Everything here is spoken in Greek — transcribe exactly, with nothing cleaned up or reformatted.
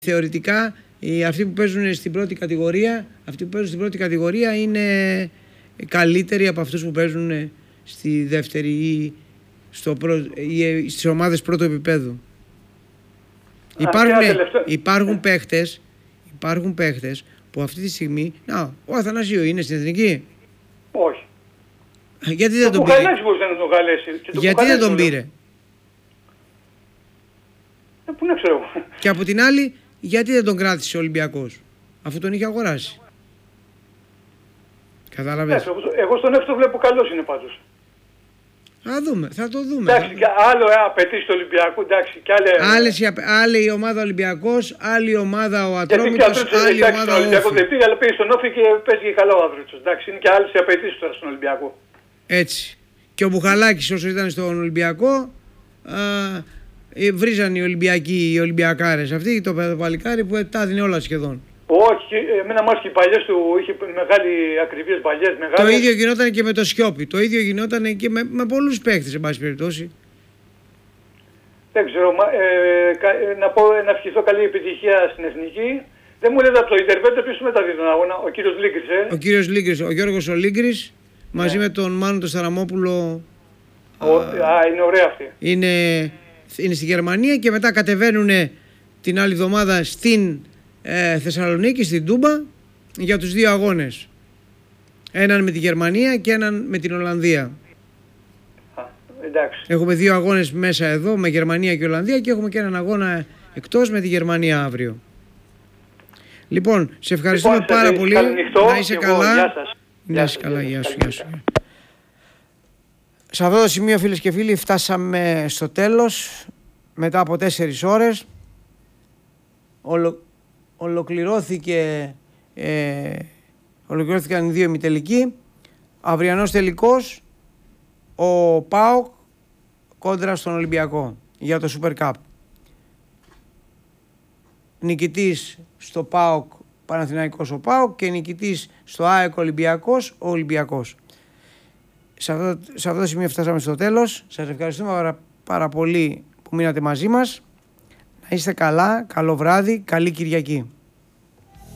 Θεωρητικά, οι, αυτοί που παίζουν στην πρώτη κατηγορία, αυτοί που παίζουν στην πρώτη κατηγορία είναι καλύτεροι από αυτούς που παίζουν στη δεύτερη ή, στο πρω, ή στις ομάδες πρώτου επίπεδου. Υπάρχουν, υπάρχουν παίχτες, υπάρχουν παίχτες που αυτή τη στιγμή... Να, ο Αθανασίου είναι στην Εθνική. Όχι. Γιατί δεν το τον πήρε. Να τον καλέσει. Γιατί δεν τον πήρε. Ε, πού να ξέρω. Και από την άλλη, γιατί δεν τον κράτησε ο Ολυμπιακός, αφού τον είχε αγοράσει. Κατάλαβες. Ναι, εγώ στον Εύστο βλέπω καλός είναι πάντως. Θα δούμε, θα το δούμε. Εντάξει, θα... άλλο ε, απαιτήσει του Ολυμπιακού, εντάξει. Και άλλε... Άλλες, άλλη η ομάδα Ολυμπιακός, άλλη η ομάδα ο Ατρόμητος, άλλη η ομάδα ο Ολυμπιακό δεν πήγε, αλλά πήγε στον Όφη και παίζει και καλά ο Ατρόμητος. Εντάξει, είναι και άλλες οι απαιτήσεις τώρα στον Ολυμπιακό. Έτσι. Και ο Μπουχαλάκης όσο ήταν στον Ολυμπιακό, α, βρίζαν οι Ολυμπιακοί, οι Ολυμπιακάρες. Αυτή το παλικάρι που τα έδινε όλα σχεδόν. Όχι, εμένα μάλιστα οι παλιές του είχε μεγάλη ακριβίες παλιές. Μεγάλες. Το ίδιο γινόταν και με το Σιώπη. Το ίδιο γινόταν και με, με πολλούς παίκτες, εν πάση περιπτώσει. Δεν ξέρω, ε, να, πω, να ευχηθώ καλή επιτυχία στην Εθνική. Δεν μου λέτε από το Ιντερβέτ, ποιος μεταδίδει τον αγώνα, ο κύριος Λίγκρης, ε. Ο κύριος Λίγκρης, ο Γιώργος ο Λίγκρης, μαζί ναι. με τον Μάνο τον Σταραμόπουλο. Ο, α, α, είναι ωραία αυτή. Είναι, είναι στη Γερμανία και μετά κατεβαίνουν την άλλη εβδομάδα στην ε, Θεσσαλονίκη, στην Τούμπα, για τους δύο αγώνες. Έναν με τη Γερμανία και έναν με την Ολλανδία. Α, εντάξει. Έχουμε δύο αγώνες μέσα εδώ με Γερμανία και Ολλανδία και έχουμε και έναν αγώνα εκτός με τη Γερμανία αύριο. Λοιπόν, σε ευχαριστούμε λοιπόν, πάρα πολύ. Να είσαι καλά. Γεια σας. Να είσαι καλά, γεια σου, γεια σου. Σε αυτό το σημείο, φίλες και φίλοι, φτάσαμε στο τέλος. Μετά από τέσσερις ώρες ολο, ολοκληρώθηκε ε, ολοκληρώθηκαν οι δύο ημιτελικοί. Αυριανός τελικός, ο ΠΑΟΚ κόντρα στον Ολυμπιακό για το Super Cup. Νικητής στο ΠΑΟΚ Παναθηναϊκός ο ΠΑΟΚ και νικητής στο ΑΕΚ Ολυμπιακός ο Ολυμπιακός. Σε αυτό, σε αυτό το σημείο φτάσαμε στο τέλος. Σας ευχαριστούμε πάρα, πάρα πολύ που μείνατε μαζί μας. Να είστε καλά, καλό βράδυ, καλή Κυριακή.